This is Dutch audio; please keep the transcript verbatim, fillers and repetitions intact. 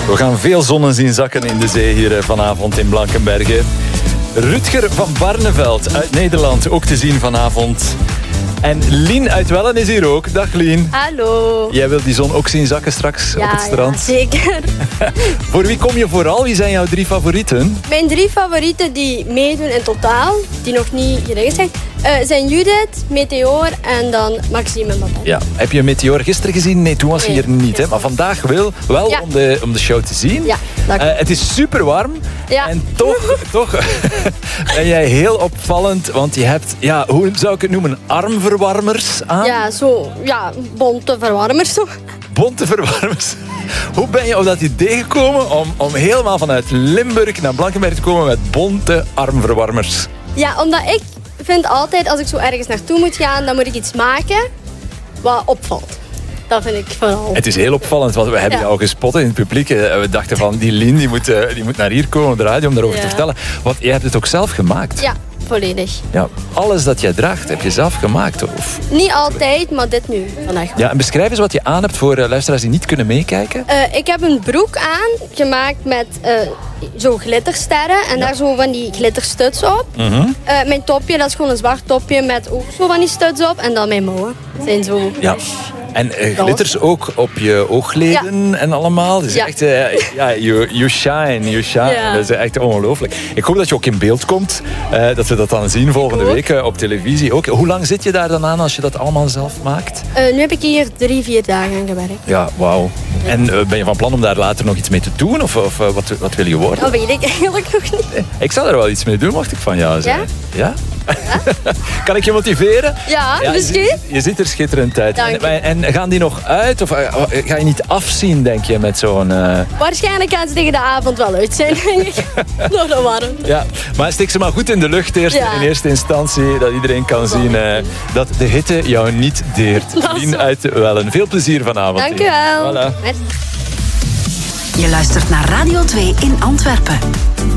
We gaan veel zonnen zien zakken in de zee hier vanavond in Blankenberge. Rutger van Barneveld uit Nederland, ook te zien vanavond. En Lien uit Wellen is hier ook. Dag Lien. Hallo. Jij wilt die zon ook zien zakken straks ja, op het strand? Ja, zeker. Voor wie kom je vooral? Wie zijn jouw drie favorieten? Mijn drie favorieten die meedoen in totaal, die nog niet geregeld zijn, uh, zijn Judith, Meteor en dan Maxime en Babette. Ja. Heb je Meteor gisteren gezien? Nee, toen was hij nee, hier niet. Hè? Maar vandaag wel, wel ja. om, de, om de show te zien. Ja, uh, het is super warm. Ja. En toch, toch ben jij heel opvallend. Want je hebt, ja, hoe zou ik het noemen, armverwarmers aan? Ja, zo, ja, bonte verwarmers toch? Bonte verwarmers. Hoe ben je op dat idee gekomen om, om helemaal vanuit Limburg naar Blankenberg te komen met bonte armverwarmers? Ja, omdat ik vind altijd, als ik zo ergens naartoe moet gaan, dan moet ik iets maken wat opvalt. Dat vind ik vooral. Het is heel opvallend, want we hebben ja. jou al gespot in het publiek. We dachten van, die Lien die moet, die moet naar hier komen op de radio om daarover ja. te vertellen. Want jij hebt het ook zelf gemaakt. Ja, volledig. Ja, alles dat jij draagt, heb je zelf gemaakt? Of? Niet altijd, maar dit nu. Vandaag. Ja, en beschrijf eens wat je aan hebt voor uh, luisteraars die niet kunnen meekijken. Uh, ik heb een broek aan, gemaakt met uh, zo glittersterren. En ja. daar zo van die glitterstuds op. Mm-hmm. uh, mijn topje, dat is gewoon een zwart topje met ook zo van die studs op. En dan mijn mouwen. Dat zijn zo... Ja. En uh, glitters ook op je oogleden ja. en allemaal. Het is ja. echt, uh, ja, you, you shine, you shine. Ja. Dat is echt ongelooflijk. Ik hoop dat je ook in beeld komt. Uh, dat we dat dan zien volgende week uh, op televisie. Ook. Hoe lang zit je daar dan aan als je dat allemaal zelf maakt? Uh, nu heb ik hier drie, vier dagen aan gewerkt. Ja, wauw. Ja. En uh, ben je van plan om daar later nog iets mee te doen? Of, of uh, wat, wat wil je worden? Dat weet ik eigenlijk nog niet. Ik zou er wel iets mee doen, mocht ik van jou zijn. Ja? Ja? Ja? Kan ik je motiveren? Ja, ja misschien. Je, je ziet er schitterend uit. En, en gaan die nog uit? Of ga je niet afzien, denk je, met zo'n... Uh... Waarschijnlijk gaan ze tegen de avond wel uit zijn, denk ik. Door de warmte. Ja, maar steek ze maar goed in de lucht eerst, ja. in eerste instantie. Dat iedereen kan zien uh, dat de hitte jou niet deert. Lien uit Wellen. Veel plezier vanavond. Dank u wel. Voilà. Je luistert naar Radio twee in Antwerpen.